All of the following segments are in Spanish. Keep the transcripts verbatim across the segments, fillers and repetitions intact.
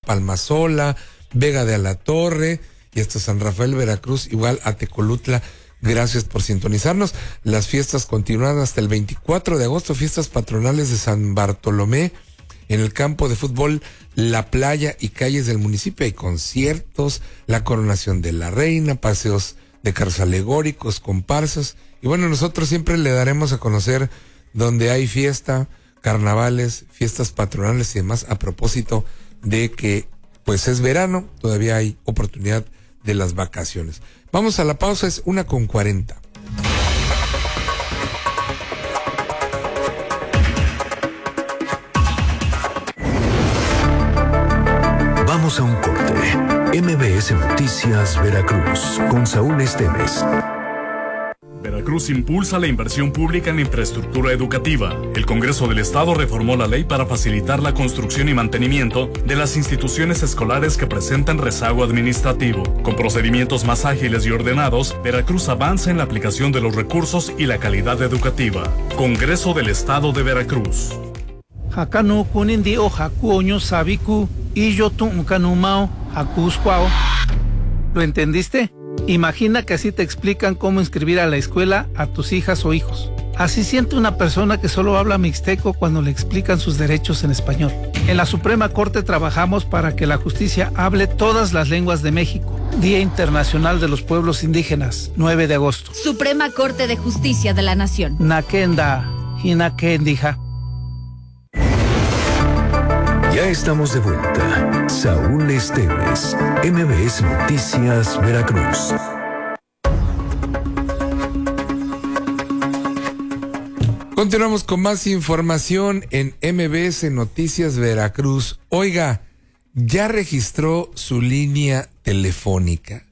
Palmasola, Vega de Alatorre y hasta San Rafael, Veracruz, igual a Tecolutla. Gracias por sintonizarnos. Las fiestas continúan hasta el veinticuatro de agosto, fiestas patronales de San Bartolomé. En el campo de fútbol, la playa y calles del municipio hay conciertos, la coronación de la reina, paseos de carros alegóricos, comparsas. Y bueno, nosotros siempre le daremos a conocer donde hay fiesta, carnavales, fiestas patronales y demás, a propósito de que pues es verano, todavía hay oportunidad de las vacaciones. Vamos a la pausa, es una con cuarenta. Vamos a un corte. M B S Noticias Veracruz con Saúl Esteves. Veracruz impulsa la inversión pública en infraestructura educativa. El Congreso del Estado reformó la ley para facilitar la construcción y mantenimiento de las instituciones escolares que presentan rezago administrativo. Con procedimientos más ágiles y ordenados, Veracruz avanza en la aplicación de los recursos y la calidad educativa. Congreso del Estado de Veracruz. Hakanu kunindi o hakuoño sabiku y yo tu kanumao hakuskwao. ¿Lo entendiste? Imagina que así te explican cómo inscribir a la escuela a tus hijas o hijos. Así siente una persona que solo habla mixteco cuando le explican sus derechos en español. En la Suprema Corte trabajamos para que la justicia hable todas las lenguas de México. Día Internacional de los Pueblos Indígenas, nueve de agosto. Suprema Corte de Justicia de la Nación. Nakenda, Hinakendija. Ya estamos de vuelta. Saúl Esteves, M B S Noticias Veracruz. Continuamos con más información en M B S Noticias Veracruz. Oiga, ¿ya registró su línea telefónica?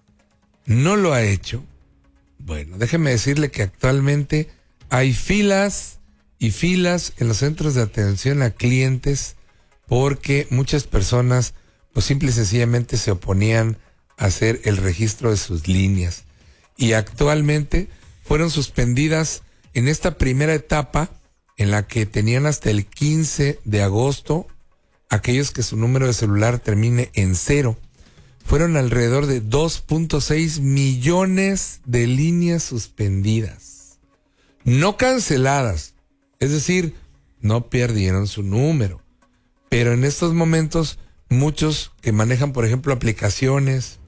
¿No lo ha hecho? Bueno, déjeme decirle que actualmente hay filas y filas en los centros de atención a clientes porque muchas personas pues simple y sencillamente se oponían a hacer el registro de sus líneas. Y actualmente fueron suspendidas en esta primera etapa en la que tenían hasta el quince de agosto aquellos que su número de celular termine en cero. Fueron alrededor de dos punto seis millones de líneas suspendidas. No canceladas, es decir, no perdieron su número. Pero en estos momentos, muchos que manejan, por ejemplo, aplicaciones,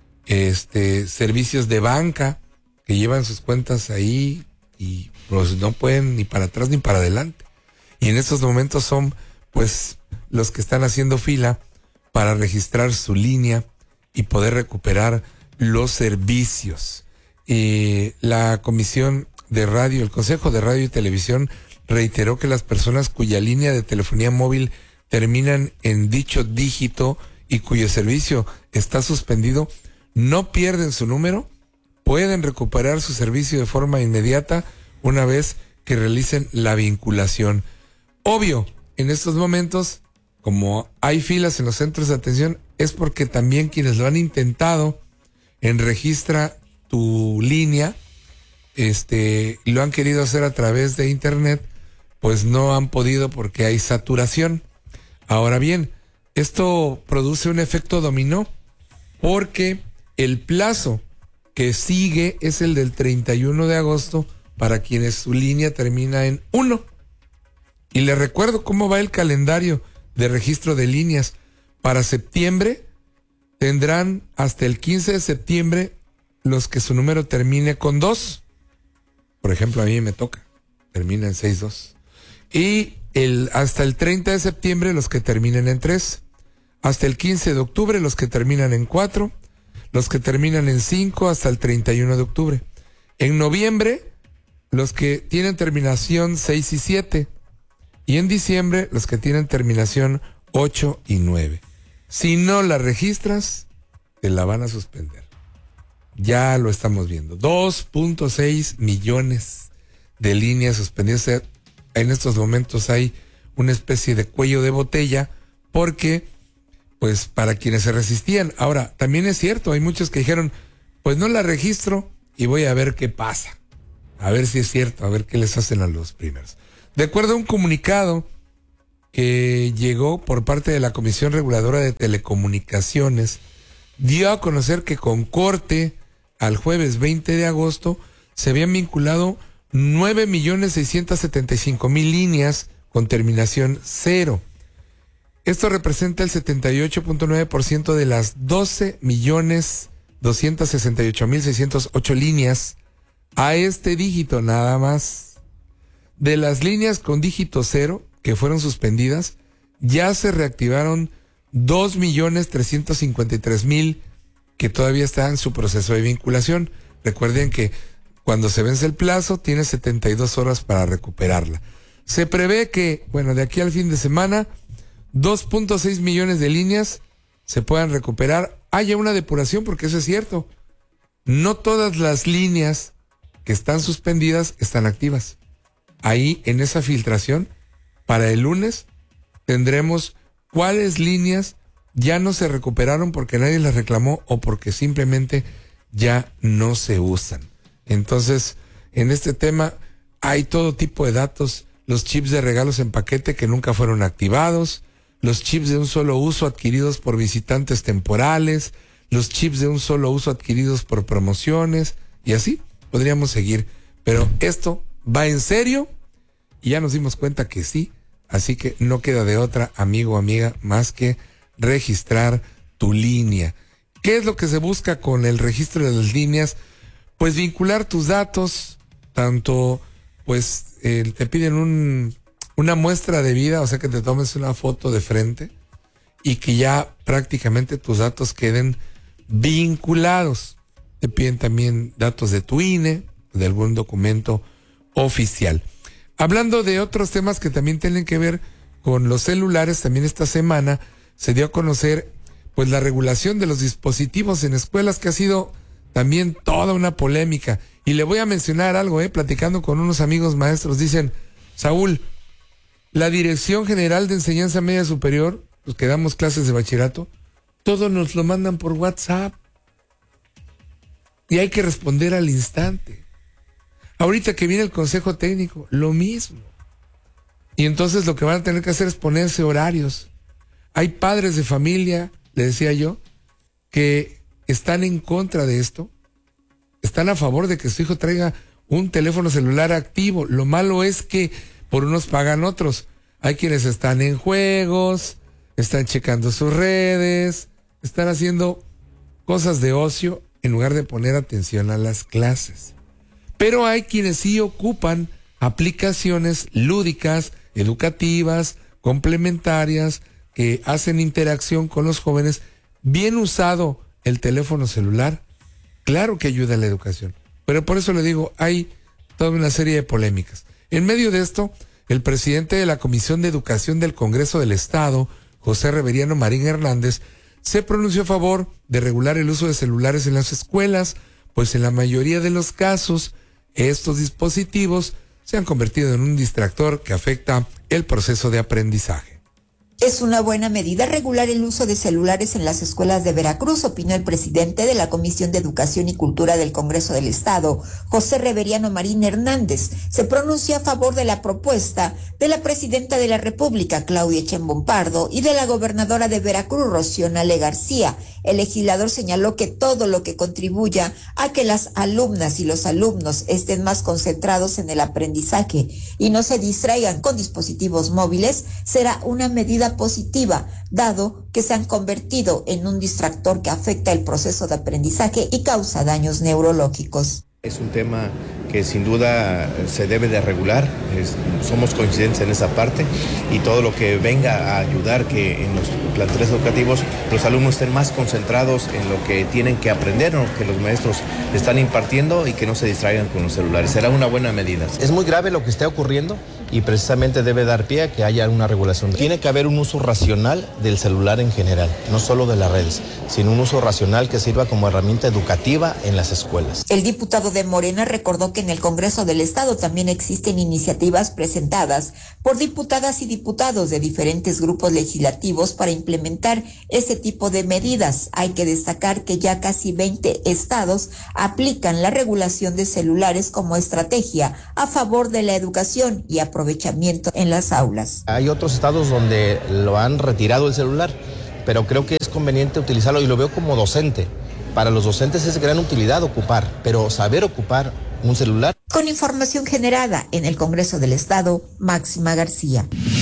este, servicios de banca, que llevan sus cuentas ahí y pues no pueden ni para atrás ni para adelante. Y en estos momentos son, pues, los que están haciendo fila para registrar su línea y poder recuperar los servicios. Y la Comisión de Radio, el Consejo de Radio y Televisión reiteró que las personas cuya línea de telefonía móvil terminan en dicho dígito y cuyo servicio está suspendido, no pierden su número, pueden recuperar su servicio de forma inmediata una vez que realicen la vinculación. Obvio, en estos momentos, como hay filas en los centros de atención, es porque también quienes lo han intentado en registra tu línea, este, lo han querido hacer a través de internet, pues no han podido porque hay saturación. Ahora bien, esto produce un efecto dominó porque el plazo que sigue es el del treinta y uno de agosto para quienes su línea termina en uno. Y les recuerdo cómo va el calendario de registro de líneas. Para septiembre tendrán hasta el quince de septiembre los que su número termine con dos. Por ejemplo, a mí me toca, termina en seis dos. Y el, hasta el treinta de septiembre los que terminen en tres, hasta el quince de octubre los que terminan en cuatro, los que terminan en cinco hasta el treinta y uno de octubre. En noviembre los que tienen terminación seis y siete y en diciembre los que tienen terminación ocho y nueve. Si no la registras, te la van a suspender. Ya lo estamos viendo. dos punto seis millones de líneas suspendidas. En estos momentos hay una especie de cuello de botella porque, pues, para quienes se resistían. Ahora, también es cierto, hay muchos que dijeron, pues no la registro y voy a ver qué pasa. A ver si es cierto, a ver qué les hacen a los primeros. De acuerdo a un comunicado que llegó por parte de la Comisión Reguladora de Telecomunicaciones dio a conocer que con corte al jueves veinte de agosto se habían vinculado nueve millones seiscientos setenta y cinco mil líneas con terminación cero. Esto representa el setenta y ocho punto nueve por ciento de las doce millones doscientos sesenta y ocho mil seiscientos ocho líneas a este dígito nada más. De las líneas con dígito cero que fueron suspendidas, ya se reactivaron dos millones trescientos cincuenta y tres mil que todavía están en su proceso de vinculación. Recuerden que cuando se vence el plazo, tiene setenta y dos horas para recuperarla. Se prevé que, bueno, de aquí al fin de semana, dos punto seis millones de líneas se puedan recuperar. Haya una depuración, porque eso es cierto. No todas las líneas que están suspendidas están activas. Ahí, en esa filtración, para el lunes, tendremos cuáles líneas ya no se recuperaron porque nadie las reclamó o porque simplemente ya no se usan. Entonces, en este tema hay todo tipo de datos, los chips de regalos en paquete que nunca fueron activados, los chips de un solo uso adquiridos por visitantes temporales, los chips de un solo uso adquiridos por promociones, y así podríamos seguir. Pero esto va en serio y ya nos dimos cuenta que sí, así que no queda de otra, amigo o amiga, más que registrar tu línea. ¿Qué es lo que se busca con el registro de las líneas? Pues vincular tus datos, tanto, pues eh, te piden un, una muestra de vida, o sea que te tomes una foto de frente y que ya prácticamente tus datos queden vinculados. Te piden también datos de tu I N E, de algún documento oficial. Hablando de otros temas que también tienen que ver con los celulares, también esta semana se dio a conocer pues la regulación de los dispositivos en escuelas, que ha sido también toda una polémica. Y le voy a mencionar algo, eh, platicando con unos amigos maestros, dicen, Saúl, la Dirección General de Enseñanza Media Superior, los que damos clases de bachillerato, todo nos lo mandan por WhatsApp. Y hay que responder al instante. Ahorita que viene el consejo técnico, lo mismo. Y entonces lo que van a tener que hacer es ponerse horarios. Hay padres de familia, le decía yo, que están en contra de esto, están a favor de que su hijo traiga un teléfono celular activo. Lo malo es que por unos pagan otros. Hay quienes están en juegos, están checando sus redes, están haciendo cosas de ocio en lugar de poner atención a las clases. Pero hay quienes sí ocupan aplicaciones lúdicas, educativas, complementarias, que hacen interacción con los jóvenes. Bien usado el teléfono celular, claro que ayuda a la educación. Pero por eso le digo, hay toda una serie de polémicas. En medio de esto, el presidente de la Comisión de Educación del Congreso del Estado, José Reveriano Marín Hernández, se pronunció a favor de regular el uso de celulares en las escuelas, pues en la mayoría de los casos, estos dispositivos se han convertido en un distractor que afecta el proceso de aprendizaje. Es una buena medida regular el uso de celulares en las escuelas de Veracruz, opinó el presidente de la Comisión de Educación y Cultura del Congreso del Estado, José Reveriano Marín Hernández. Se pronunció a favor de la propuesta de la presidenta de la República, Claudia Sheinbaum Pardo, y de la gobernadora de Veracruz, Rocío Nale García. El legislador señaló que todo lo que contribuya a que las alumnas y los alumnos estén más concentrados en el aprendizaje y no se distraigan con dispositivos móviles será una medida positiva, dado que se han convertido en un distractor que afecta el proceso de aprendizaje y causa daños neurológicos. Es un tema que sin duda se debe de regular, es, somos coincidentes en esa parte, y todo lo que venga a ayudar que en los planteles educativos los alumnos estén más concentrados en lo que tienen que aprender o que los maestros están impartiendo y que no se distraigan con los celulares. Será una buena medida. Es muy grave lo que está ocurriendo y precisamente debe dar pie a que haya una regulación. Tiene que haber un uso racional del celular en general, no solo de las redes, sino un uso racional que sirva como herramienta educativa en las escuelas. El diputado de Morena recordó que que en el Congreso del Estado también existen iniciativas presentadas por diputadas y diputados de diferentes grupos legislativos para implementar ese tipo de medidas. Hay que destacar que ya casi veinte estados aplican la regulación de celulares como estrategia a favor de la educación y aprovechamiento en las aulas. Hay otros estados donde lo han retirado el celular, pero creo que es conveniente utilizarlo y lo veo como docente. Para los docentes es de gran utilidad ocupar, pero saber ocupar un celular. Con información generada en el Congreso del Estado, Máxima García.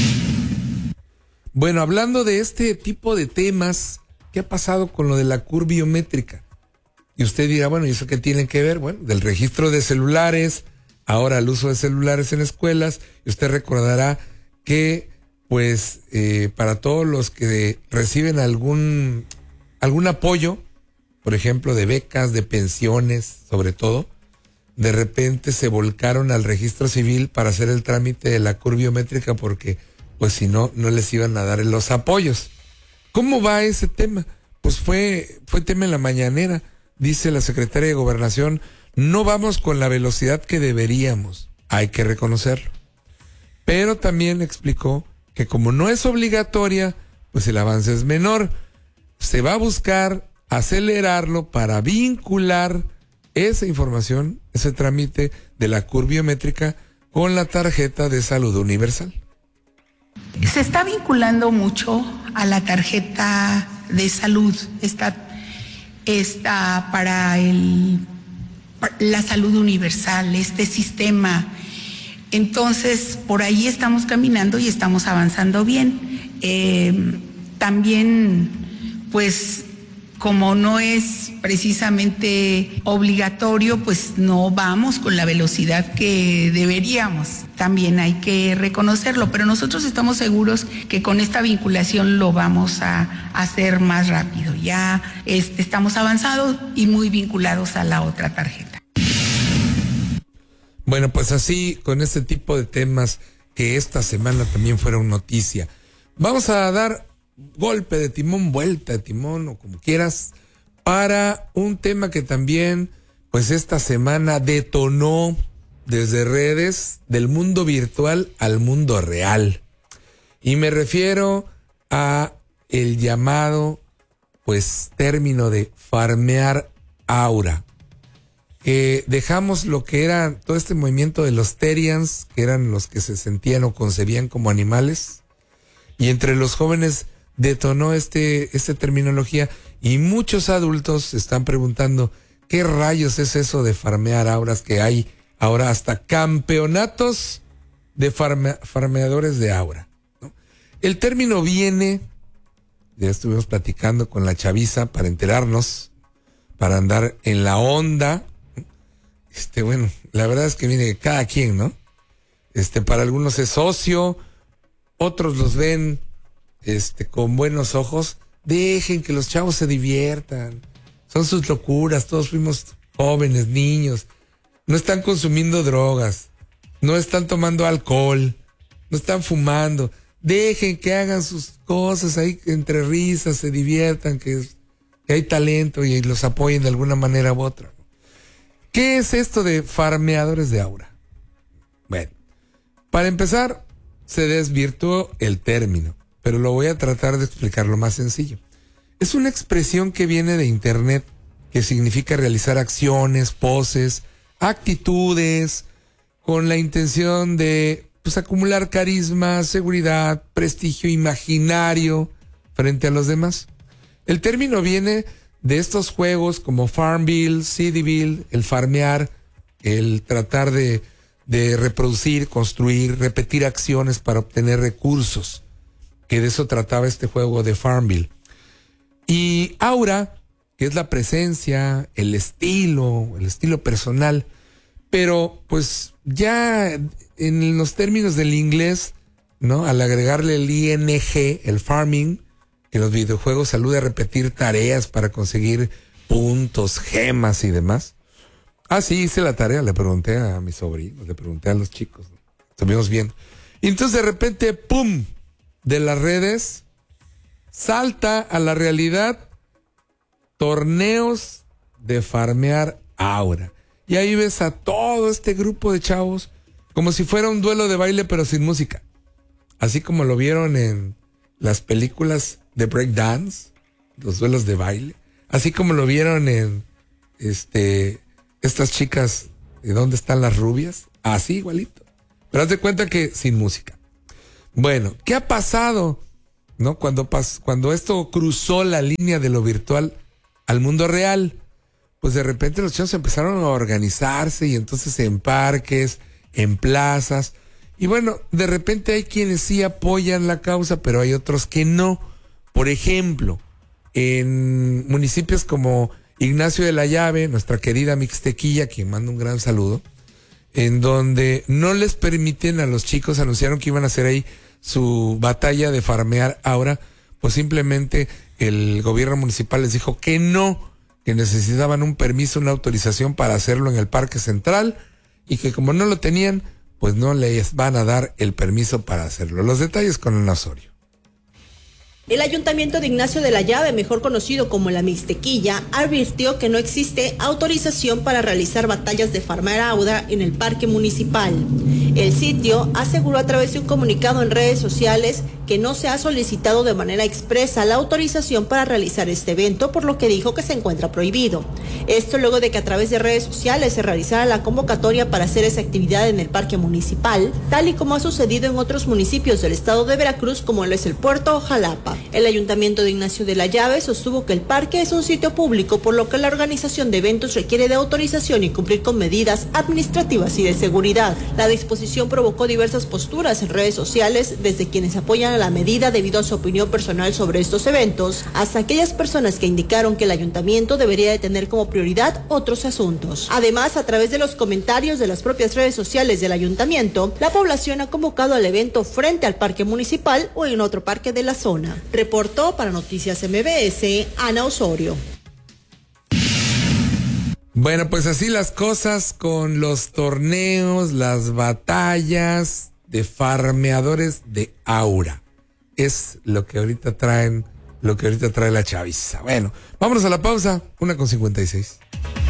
Bueno, hablando de este tipo de temas, ¿qué ha pasado con lo de la curva biométrica? Y usted dirá, bueno, ¿y eso qué tiene que ver? Bueno, del registro de celulares, ahora el uso de celulares en escuelas, y usted recordará que, pues, eh, para todos los que reciben algún, algún apoyo, por ejemplo, de becas, de pensiones, sobre todo, de repente se volcaron al registro civil para hacer el trámite de la curva biométrica porque, pues si no, no les iban a dar los apoyos. ¿Cómo va ese tema? Pues fue, fue tema en la mañanera, dice la secretaria de Gobernación, no vamos con la velocidad que deberíamos, hay que reconocerlo. Pero también explicó que como no es obligatoria, pues el avance es menor, se va a buscar acelerarlo para vincular esa información, ese trámite de la curva biométrica con la tarjeta de salud universal. Se está vinculando mucho a la tarjeta de salud, está, está para el, la salud universal, este sistema. Entonces, por ahí estamos caminando y estamos avanzando bien. Eh, también, pues, como no es precisamente obligatorio, pues no vamos con la velocidad que deberíamos. También hay que reconocerlo, pero nosotros estamos seguros que con esta vinculación lo vamos a hacer más rápido. Ya este, estamos avanzados y muy vinculados a la otra tarjeta. Bueno, pues así, con este tipo de temas que esta semana también fueron noticia. Vamos a dar golpe de timón, vuelta de timón o como quieras, para un tema que también, pues esta semana detonó desde redes del mundo virtual al mundo real. Y me refiero a el llamado, pues, término de farmear aura. Que dejamos lo que era todo este movimiento de los Terians, que eran los que se sentían o concebían como animales, y entre los jóvenes detonó este, esta terminología y muchos adultos se están preguntando qué rayos es eso de farmear auras, que hay ahora hasta campeonatos de farme, farmeadores de aura, ¿no? El término viene, ya estuvimos platicando con la chaviza para enterarnos, para andar en la onda. Este, bueno, la verdad es que viene cada quien, ¿no? Este, para algunos es ocio, otros los ven Este, con buenos ojos. Dejen que los chavos se diviertan, son sus locuras, todos fuimos jóvenes, niños, no están consumiendo drogas, no están tomando alcohol, no están fumando, dejen que hagan sus cosas ahí entre risas, se diviertan, que, que hay talento y los apoyen de alguna manera u otra. ¿Qué es esto de farmeadores de aura? Bueno, para empezar, se desvirtuó el término, pero lo voy a tratar de explicar lo más sencillo. Es una expresión que viene de internet, que significa realizar acciones, poses, actitudes, con la intención de, pues, acumular carisma, seguridad, prestigio imaginario frente a los demás. El término viene de estos juegos como Farmville, Cityville, el farmear, el tratar de, de reproducir, construir, repetir acciones para obtener recursos, que de eso trataba este juego de Farmville. Y aura, que es la presencia, el estilo, el estilo personal, pero pues ya en los términos del inglés, ¿no? Al agregarle el I N G, el farming, que en los videojuegos alude a repetir tareas para conseguir puntos, gemas y demás. Ah, sí, hice la tarea, le pregunté a mis sobrinos, le pregunté a los chicos, ¿no? Estuvimos viendo. Y entonces de repente, ¡pum!, de las redes, salta a la realidad torneos de farmear aura. y ahí ves a todo este grupo de chavos como si fuera un duelo de baile pero sin música. Así como lo vieron en las películas de breakdance, los duelos de baile. Así como lo vieron en este estas chicas de ¿Dónde están las rubias? Así igualito. Pero haz de cuenta que sin música. Bueno, ¿qué ha pasado? ¿No? Cuando, pas, cuando esto cruzó la línea de lo virtual al mundo real, pues de repente los chavos empezaron a organizarse y entonces en parques, en plazas, y bueno, de repente hay quienes sí apoyan la causa, pero hay otros que no. Por ejemplo, en municipios como Ignacio de la Llave, nuestra querida Mixtequilla, quien manda un gran saludo, en donde no les permiten a los chicos, anunciaron que iban a hacer ahí su batalla de farmear ahora, pues simplemente el gobierno municipal les dijo que no, que necesitaban un permiso, una autorización para hacerlo en el Parque Central, y que como no lo tenían, pues no les van a dar el permiso para hacerlo. Los detalles con Ana Osorio. El Ayuntamiento de Ignacio de la Llave, mejor conocido como la Mixtequilla, advirtió que no existe autorización para realizar batallas de farmear auda en el parque municipal. El sitio aseguró a través de un comunicado en redes sociales que no se ha solicitado de manera expresa la autorización para realizar este evento, por lo que dijo que se encuentra prohibido. Esto luego de que a través de redes sociales se realizara la convocatoria para hacer esa actividad en el parque municipal, tal y como ha sucedido en otros municipios del estado de Veracruz, como lo es el Puerto o Jalapa. El Ayuntamiento de Ignacio de la Llave sostuvo que el parque es un sitio público, por lo que la organización de eventos requiere de autorización y cumplir con medidas administrativas y de seguridad. La disposición provocó diversas posturas en redes sociales, desde quienes apoyan a la medida debido a su opinión personal sobre estos eventos, hasta aquellas personas que indicaron que el ayuntamiento debería de tener como prioridad otros asuntos. Además, a través de los comentarios de las propias redes sociales del ayuntamiento, la población ha convocado al evento frente al parque municipal o en otro parque de la zona. Reportó para Noticias M B S, Ana Osorio. Bueno, pues así las cosas con los torneos, las batallas de farmeadores de aura. Es lo que ahorita traen, lo que ahorita trae la chaviza. Bueno, vámonos a la pausa, una con cincuenta y seis.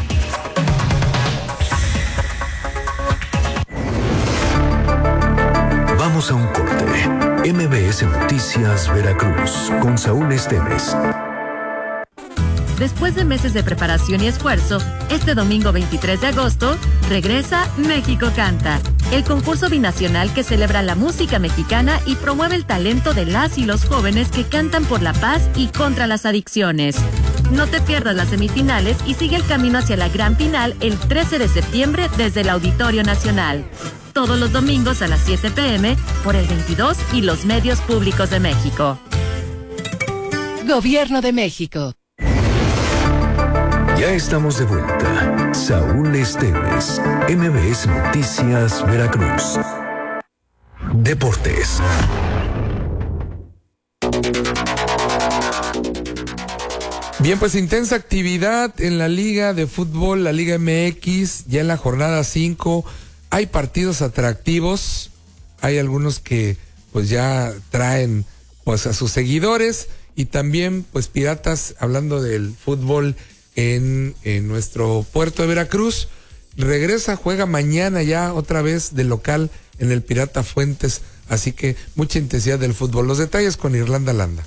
Vamos a un corte. M B S Noticias Veracruz con Saúl Esteves. Después de meses de preparación y esfuerzo, este domingo veintitrés de agosto, regresa México Canta, el concurso binacional que celebra la música mexicana y promueve el talento de las y los jóvenes que cantan por la paz y contra las adicciones. No te pierdas las semifinales y sigue el camino hacia la gran final el trece de septiembre desde el Auditorio Nacional. Todos los domingos a las siete pe eme por el veintidós y los medios públicos de México. Gobierno de México. Ya estamos de vuelta. Saúl Esteves, M B S Noticias Veracruz. Deportes. Bien, pues intensa actividad en la Liga de Fútbol, la Liga eme equis, ya en la jornada cinco. Hay partidos atractivos, hay algunos que pues ya traen pues a sus seguidores, y también pues Piratas, hablando del fútbol en, en nuestro puerto de Veracruz, regresa, juega mañana ya otra vez de local en el Pirata Fuentes, así que mucha intensidad del fútbol. Los detalles con Irlanda Landa.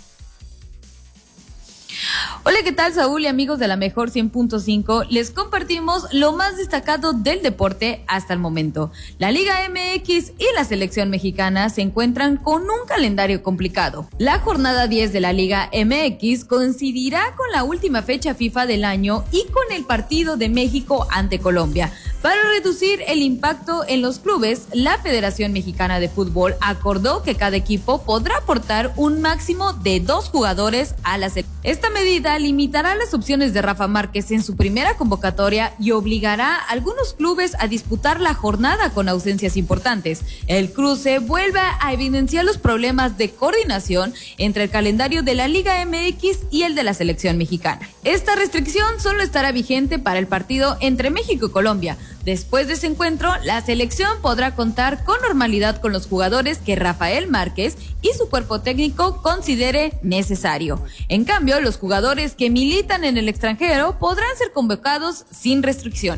Hola, ¿qué tal, Saúl y amigos de la Mejor cien punto cinco? Les compartimos lo más destacado del deporte hasta el momento. La Liga eme equis y la selección mexicana se encuentran con un calendario complicado. La jornada diez de la Liga eme equis coincidirá con la última fecha FIFA del año y con el partido de México ante Colombia. Para reducir el impacto en los clubes, la Federación Mexicana de Fútbol acordó que cada equipo podrá aportar un máximo de dos jugadores a la selección. Esta medida limitará las opciones de Rafa Márquez en su primera convocatoria y obligará a algunos clubes a disputar la jornada con ausencias importantes. El cruce vuelve a evidenciar los problemas de coordinación entre el calendario de la Liga eme equis y el de la selección mexicana. Esta restricción solo estará vigente para el partido entre México y Colombia. Después de ese encuentro, la selección podrá contar con normalidad con los jugadores que Rafael Márquez y su cuerpo técnico considere necesario. En cambio, los jugadores que militan en el extranjero podrán ser convocados sin restricciones.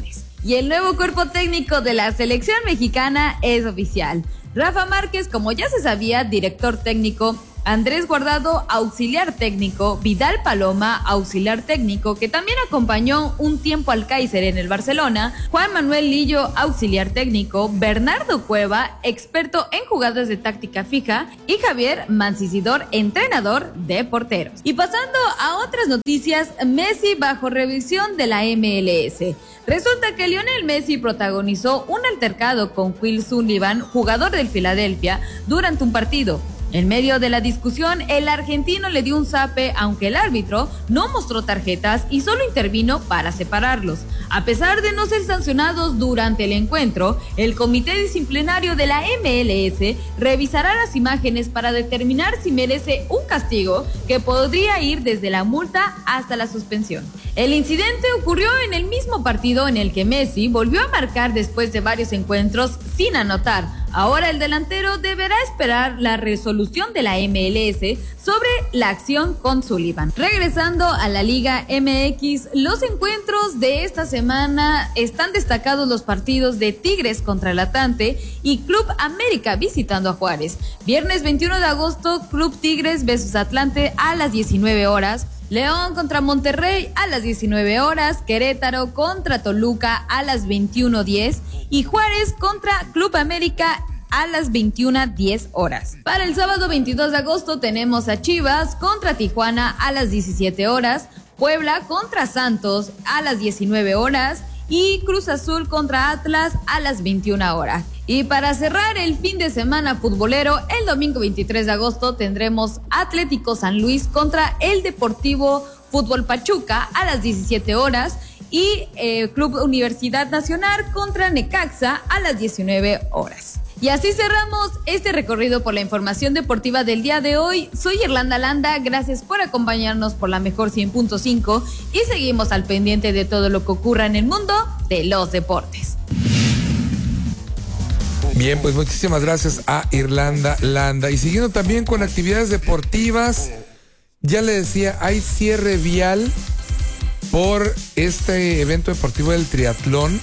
Y el nuevo cuerpo técnico de la selección mexicana es oficial. Rafa Márquez, como ya se sabía, director técnico. Andrés Guardado, auxiliar técnico. Vidal Paloma, auxiliar técnico, que también acompañó un tiempo al Kaiser en el Barcelona. Juan Manuel Lillo, auxiliar técnico. Bernardo Cueva, experto en jugadas de táctica fija. Y Javier Mancisidor, entrenador de porteros. Y pasando a otras noticias, Messi bajo revisión de la M L S. Resulta que Lionel Messi protagonizó un altercado con Will Sullivan, jugador del Philadelphia, durante un partido. En medio de la discusión, el argentino le dio un zape, aunque el árbitro no mostró tarjetas y solo intervino para separarlos. A pesar de no ser sancionados durante el encuentro, el comité disciplinario de la M L S revisará las imágenes para determinar si merece un castigo que podría ir desde la multa hasta la suspensión. El incidente ocurrió en el mismo partido en el que Messi volvió a marcar después de varios encuentros sin anotar. Ahora el delantero deberá esperar la resolución de la M L S sobre la acción con Sullivan. Regresando a la Liga M X, los encuentros de esta semana están destacados los partidos de Tigres contra el Atlante y Club América visitando a Juárez. Viernes veintiuno de agosto, Club Tigres versus Atlante a las diecinueve horas. León contra Monterrey a las diecinueve horas, Querétaro contra Toluca a las veintiuno diez y Juárez contra Club América a las veintiuno diez horas. Para el sábado veintidós de agosto tenemos a Chivas contra Tijuana a las diecisiete horas, Puebla contra Santos a las diecinueve horas y Cruz Azul contra Atlas a las veintiuna horas. Y para cerrar el fin de semana futbolero, el domingo veintitrés de agosto tendremos Atlético San Luis contra el Deportivo Fútbol Pachuca a las diecisiete horas y eh, Club Universidad Nacional contra Necaxa a las diecinueve horas. Y así cerramos este recorrido por la información deportiva del día de hoy. Soy Irlanda Landa, gracias por acompañarnos por la mejor cien punto cinco y seguimos al pendiente de todo lo que ocurra en el mundo de los deportes. Bien, pues muchísimas gracias a Irlanda Landa. Y siguiendo también con actividades deportivas, ya le decía, hay cierre vial por este evento deportivo del triatlón.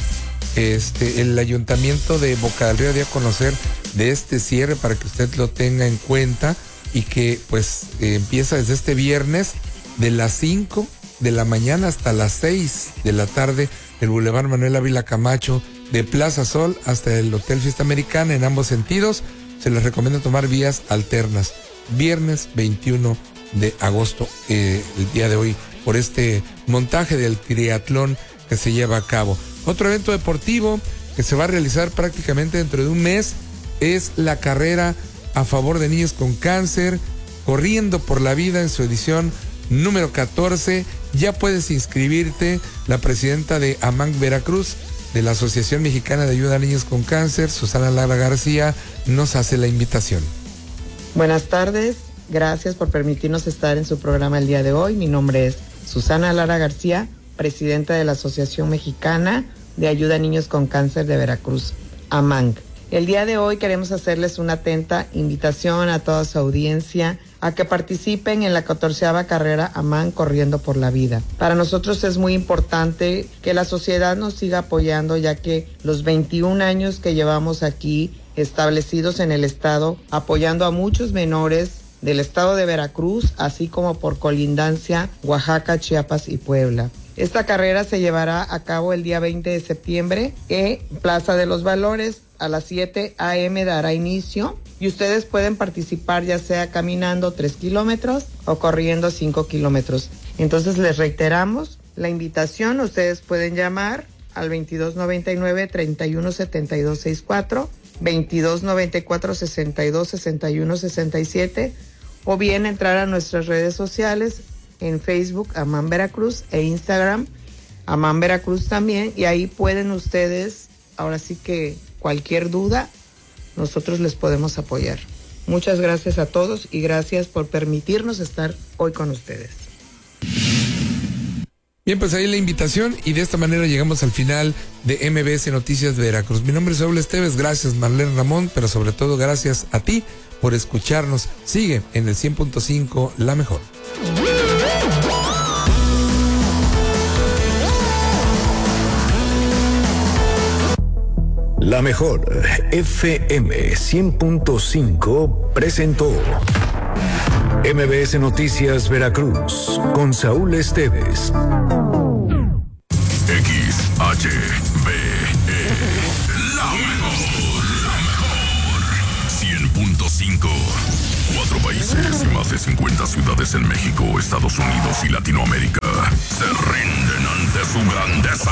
Este, el Ayuntamiento de Boca del Río dio a conocer de este cierre para que usted lo tenga en cuenta y que pues eh, empieza desde este viernes de las cinco de la mañana hasta las seis de la tarde del Boulevard Manuel Ávila Camacho, de Plaza Sol hasta el Hotel Fiesta Americana en ambos sentidos. Se les recomienda tomar vías alternas. Viernes veintiuno de agosto, eh, el día de hoy, por este montaje del triatlón que se lleva a cabo. Otro evento deportivo que se va a realizar prácticamente dentro de un mes es la carrera a favor de niños con cáncer, Corriendo por la Vida, en su edición número catorce. Ya puedes inscribirte. La presidenta de AMANC Veracruz, de la Asociación Mexicana de Ayuda a Niños con Cáncer, Susana Lara García, nos hace la invitación. Buenas tardes, gracias por permitirnos estar en su programa el día de hoy. Mi nombre es Susana Lara García, presidenta de la Asociación Mexicana de Ayuda a Niños con Cáncer de Veracruz, AMANC. El día de hoy queremos hacerles una atenta invitación a toda su audiencia a que participen en la catorceava carrera AMANC Corriendo por la Vida. Para nosotros es muy importante que la sociedad nos siga apoyando, ya que los veintiún años que llevamos aquí establecidos en el estado, apoyando a muchos menores del estado de Veracruz, así como por colindancia Oaxaca, Chiapas y Puebla. Esta carrera se llevará a cabo el día veinte de septiembre en Plaza de los Valores. A las siete a eme dará inicio y ustedes pueden participar ya sea caminando tres kilómetros o corriendo cinco kilómetros. Entonces les reiteramos la invitación. Ustedes pueden llamar al veintidós noventa y nueve, treinta y uno setenta y dos sesenta y cuatro, veintidós noventa y cuatro, sesenta y dos, sesenta y uno sesenta y siete o bien entrar a nuestras redes sociales en Facebook, AMANC Veracruz, e Instagram, AMANC Veracruz también, y ahí pueden ustedes, ahora sí que cualquier duda, nosotros les podemos apoyar. Muchas gracias a todos y gracias por permitirnos estar hoy con ustedes. Bien, pues ahí la invitación y de esta manera llegamos al final de M B S Noticias de Veracruz. Mi nombre es Saúl Esteves, gracias Marlene Ramón, pero sobre todo gracias a ti por escucharnos. Sigue en el cien punto cinco, La Mejor. La mejor F M cien punto cinco presentó M B S Noticias Veracruz con Saúl Esteves. X H B E, la mejor, la mejor. cien punto cinco. Cuatro países y más de cincuenta ciudades en México, Estados Unidos y Latinoamérica se rinden ante su grandeza.